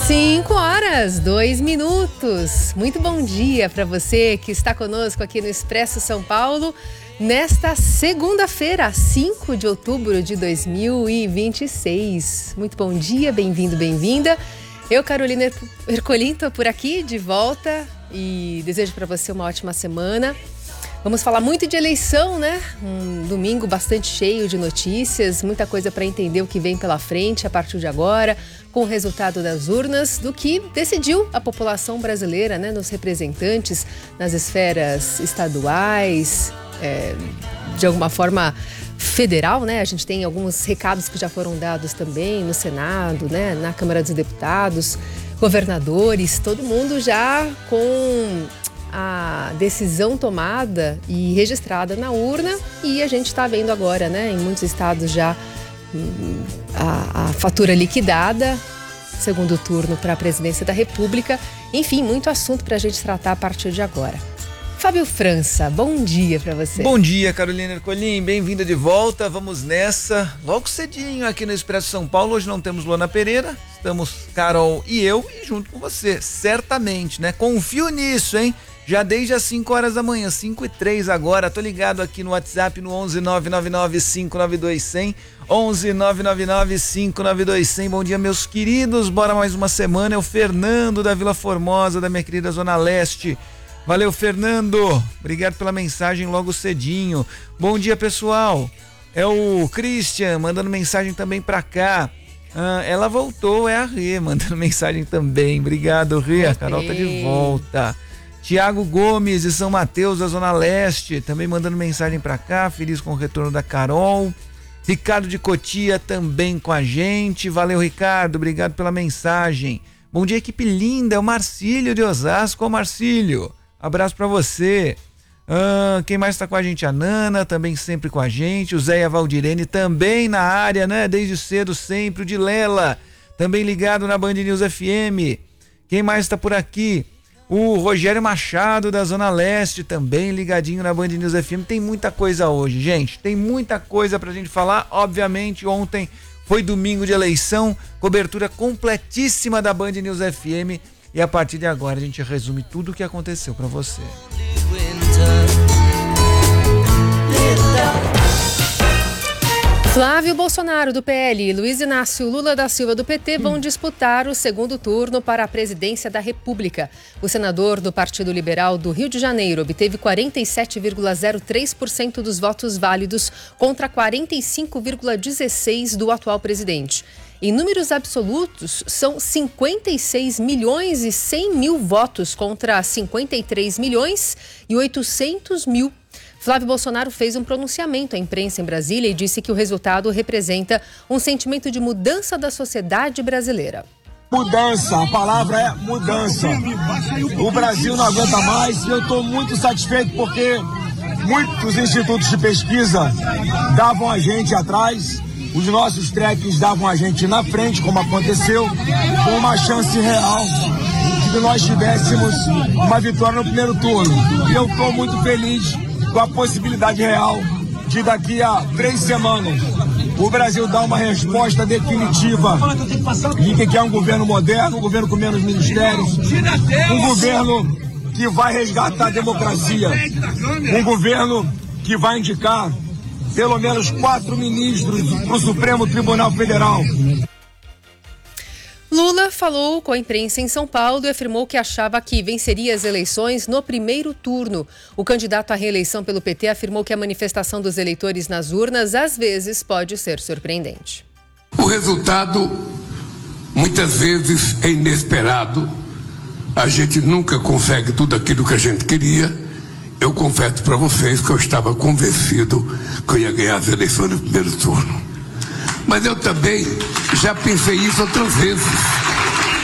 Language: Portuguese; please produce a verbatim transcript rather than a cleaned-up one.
Cinco horas, dois minutos. Muito bom dia para você que está conosco aqui no Expresso São Paulo nesta segunda-feira, cinco de outubro de dois mil e vinte e seis. Muito bom dia, bem-vindo, bem-vinda. Eu, Carolina Ercolim, estou por aqui de volta e desejo para você uma ótima semana. Vamos falar muito de eleição, né? Um domingo bastante cheio de notícias, muita coisa para entender o que vem pela frente a partir de agora, com o resultado das urnas, do que decidiu a população brasileira, né? Nos representantes, nas esferas estaduais, é, de alguma forma federal, né? A gente tem alguns recados que já foram dados também no Senado, né? Na Câmara dos Deputados, governadores, todo mundo já com a decisão tomada e registrada na urna, e a gente está vendo agora, né, em muitos estados já a, a fatura liquidada, segundo turno para a presidência da República. Enfim, muito assunto para a gente tratar a partir de agora. Fábio França, bom dia para você. Bom dia, Carolina Ercolim, bem-vinda de volta. Vamos nessa, logo cedinho aqui no Expresso São Paulo. Hoje não temos Luana Pereira, estamos Carol e eu, e junto com você, certamente, né? Confio nisso, hein? Já desde as cinco horas da manhã, cinco e três agora, tô ligado aqui no WhatsApp no onze nove nove nove cinco nove dois zero zero, onze nove nove nove cinco nove dois zero zero. Bom dia, meus queridos, bora mais uma semana. É o Fernando da Vila Formosa, da minha querida Zona Leste. Valeu, Fernando, obrigado pela mensagem logo cedinho. Bom dia, pessoal. É o Christian mandando mensagem também pra cá. Ah, ela voltou, é a Rê mandando mensagem também. Obrigado, Rê, a Carol tá de volta. Tiago Gomes de São Mateus, da Zona Leste, também mandando mensagem pra cá, feliz com o retorno da Carol. Ricardo de Cotia também com a gente. Valeu, Ricardo, obrigado pela mensagem. Bom dia, equipe linda, é o Marcílio de Osasco. Ô, Marcílio, abraço pra você. Ah, quem mais tá com a gente? A Nana, também sempre com a gente. O Zé e a Valdirene também na área, né? Desde cedo sempre. O de Lela, também ligado na Band News F M. Quem mais tá por aqui? O Rogério Machado da Zona Leste também ligadinho na Band News F M. Tem muita coisa hoje, gente, tem muita coisa pra gente falar. Obviamente ontem foi domingo de eleição, cobertura completíssima da Band News F M, e a partir de agora a gente resume tudo o que aconteceu pra você. Flávio Bolsonaro, do P L, e Luiz Inácio Lula da Silva, do P T, vão disputar o segundo turno para a presidência da República. O senador do Partido Liberal do Rio de Janeiro obteve quarenta e sete vírgula zero três por cento dos votos válidos contra quarenta e cinco vírgula dezesseis por cento do atual presidente. Em números absolutos, são cinquenta e seis milhões e cem mil votos contra cinquenta e três milhões e oitocentos mil. Flávio Bolsonaro fez um pronunciamento à imprensa em Brasília e disse que o resultado representa um sentimento de mudança da sociedade brasileira. Mudança, a palavra é mudança. O Brasil não aguenta mais e eu estou muito satisfeito porque muitos institutos de pesquisa davam a gente atrás, os nossos trekkings davam a gente na frente, como aconteceu, com uma chance real de que nós tivéssemos uma vitória no primeiro turno. E eu estou muito feliz com a possibilidade real de daqui a três semanas o Brasil dar uma resposta definitiva de que é um governo moderno, um governo com menos ministérios, um governo que vai resgatar a democracia, um governo que vai indicar pelo menos quatro ministros para o Supremo Tribunal Federal. Lula falou com a imprensa em São Paulo e afirmou que achava que venceria as eleições no primeiro turno. O candidato à reeleição pelo P T afirmou que a manifestação dos eleitores nas urnas às vezes pode ser surpreendente. O resultado muitas vezes é inesperado. A gente nunca consegue tudo aquilo que a gente queria. Eu confesso para vocês que eu estava convencido que eu ia ganhar as eleições no primeiro turno. Mas eu também já pensei isso outras vezes.